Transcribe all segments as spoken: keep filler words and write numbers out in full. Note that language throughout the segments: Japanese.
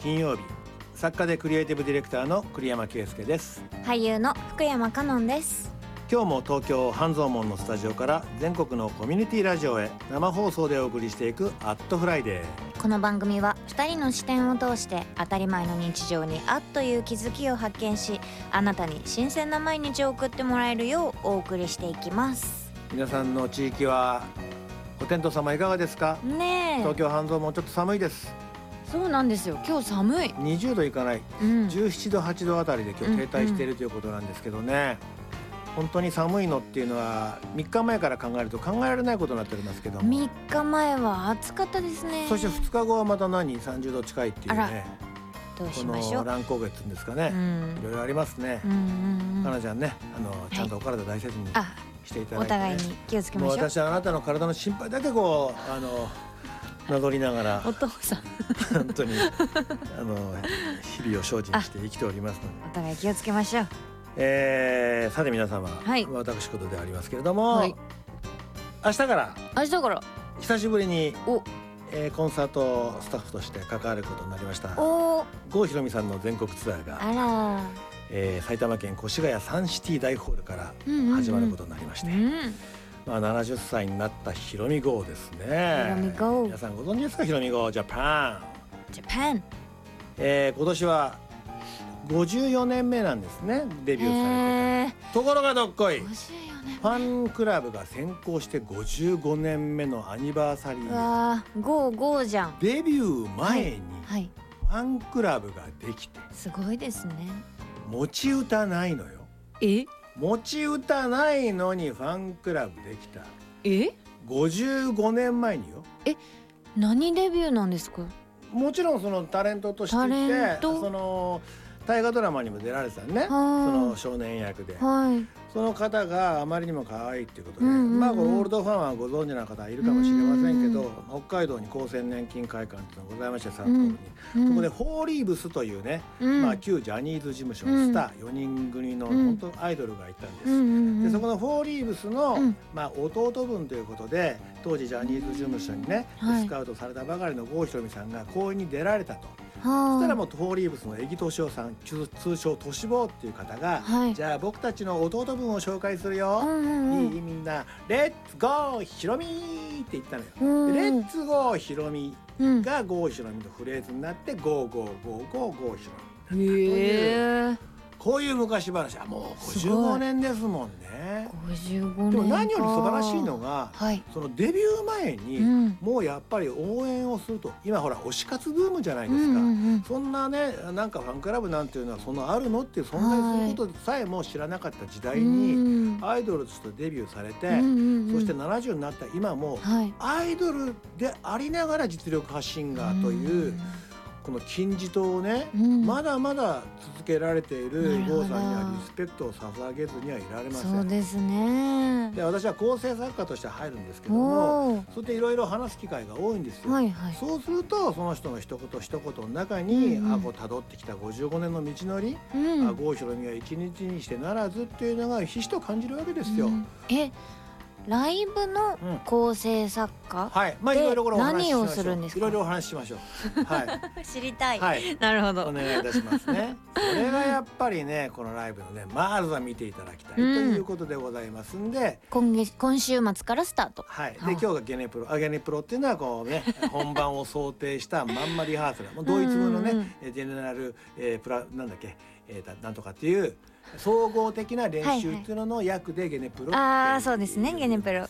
金曜日、作家でクリエイティブディレクターの栗山圭介です。 俳優の福山香音です。 今日も東京半蔵門のスタジオから全国のコミュニティラジオへ生放送でお送りしていくアットフライデー。 この番組はふたりの視点を通して当たり前の日常にあっという気づきを発見し、あなたに新鮮な毎日を送ってもらえるようお送りしていきます。 皆さんの地域はお天道様いかがですか？ ねえ、 東京半蔵門ちょっと寒いです。 そうなんですよ。今日寒い。 にじゅうどいかない、 うん、 じゅうななどはちどあたりで今日停滞しているということなんですけどね、うんうん、本当に寒いのっていうのはみっかまえから考えると考えられないことになっておりますけども、 みっかまえは暑かったですね。 そしてふつかごはまた何さんじゅうど近いっていうね、 どうしましょう。 この乱高下っていうんですかね、うん、いろいろありますね、うんうんうん、かなちゃんね、あのちゃんとお体大切にしていただいて、ね、 お互いに気をつけましょう。 もう私はあなたの体の心配だけこうあのなぞりながらお父さん本当にあの日々を精進して生きておりますので、 お互い気をつけましょう。 えー、さて皆様、 はい、 私事でありますけれども、はい、明日から明日から久しぶりにお、えー、コンサートスタッフとして関わることになりました。 お郷ひろみさんの全国ツアーが、 あら、 えー、埼玉県越谷サンシティ大ホールから始まることになりまして、うんうんうん、まあ、ななじゅっさいになったひろみ号ですね。 ひろみ号、 皆さんご存知ですか？ひろみ号ジャパンジャパン、 えー、今年はごじゅうよねんめなんですね、デビューされてから。ところがどっこい、ファンクラブが先行してごじゅうごねんめのアニバーサリー。 うわー、ゴーゴーじゃん。 デビュー前にファンクラブができて、 すごいですね。 持ち歌ないのよ。 え？ 持ち歌ないのにファンクラブできた。 え？ ごじゅうごねんまえによ。 え、何デビューなんですか？ もちろんそのタレントとしていて、その大河ドラマにも出られてたね、その少年役で、はい、その方があまりにも可愛いっていうことで、うんうんうん、まあこれオールドファンはご存知な方いるかもしれませんけど、北海道に厚生年金会館っていうのがございまして、札幌に、うん、そこでフォーリーブスというね、うん、まあ旧ジャニーズ事務所のスターよにん組の本当アイドルがいたんです、うん、でそこのフォーリーブスの、うん、まあ弟分ということで当時ジャニーズ事務所にね、はい、スカウトされたばかりの郷ひろみさんが公演に出られたと。そしたらもうフォーリーブスの江木敏夫さん、通称としぼうっていう方が、はい、じゃあ僕たちの弟分を紹介するよ、うんうんうん、いいみんなレッツゴーひろみって言ったのよ、うんうん、レッツゴーひろみがゴーひろみのフレーズになってゴーゴーゴーゴーゴーひろみへー、こういう昔話はもうごじゅうごねんですもんね。 ごじゅうごねん。 でも何より素晴らしいのが、はい、そのデビュー前に、うん、もうやっぱり応援をすると、今ほら推し活ブームじゃないですか、うんうんうん、そんなね、なんかファンクラブなんていうのはそんなあるのっていう存在することさえも知らなかった時代に、はい、アイドルとしてデビューされて、うんうんうん、そしてななじゅうになった今も、はい、アイドルでありながら実力発信がという、うん、この金字塔をね、うん、まだまだ続けられている郷さんにはリスペクトを捧げずにはいられません。 そうですね。 で、私は構成作家として入るんですけども、そうやっていろいろ話す機会が多いんですよ、はいはい、そうするとその人の一言一言の中に、うんうん、あこう辿ってきたごじゅうごねんの道のり、うん、あ郷ひろみは一日にしてならずっていうのがひしと感じるわけですよ、うん、 えライブの構成作家、うん、はい、 まあいろいろこれお話ししましょう。 何をするんですか？ いろいろお話ししましょう。はい。 知りたい。 はい。 なるほど。 お願いいたしますね。それがやっぱりね、このライブのね、まずは見ていただきたいということでございますんで、 うん、今月今週末からスタート。 はい。で今日がゲネプロ、あゲネプロっていうのはこうね、本番を想定したまんまリハーサル。もうドイツ語のね、ジェネラル、えー、プラなんだっけ、えー、なんとかっていう。総合的な練習っていうのの役でゲネプロっていう、 ああそうですね、ゲネプロ、うん、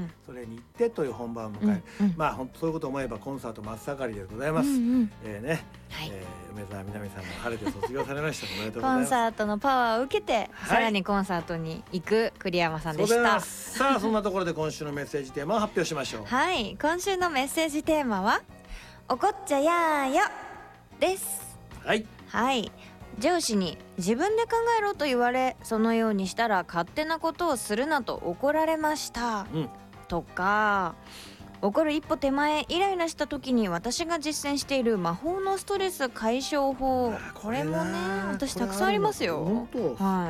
それに行ってという本番を迎える、うんうん、まあ本当そういうことを思えばコンサート真っ盛りでございます、うんうん、えー、ね、はい、えー、梅澤美波さんも晴れて卒業されましたおめでとうございます。 コンサートのパワーを受けて、はい、さらにコンサートに行く栗山さんでした。 さあそんなところで今週のメッセージテーマを発表しましょう。 はい、今週のメッセージテーマはおこっちゃやーよです。 はいはい、上司に自分で考えろと言われ、そのようにしたら勝手なことをするなと怒られました、うん、とか、怒る一歩手前、イライラした時に私が実践している魔法のストレス解消法、これもね私たくさんありますよ。 本当、 はい、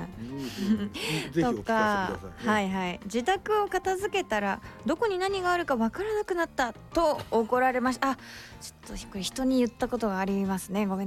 とか、はいはい、自宅を片付けたらどこに何があるか分からなくなったと怒られました。あ、ちょっとこれ人に言ったことがありますね、ごめん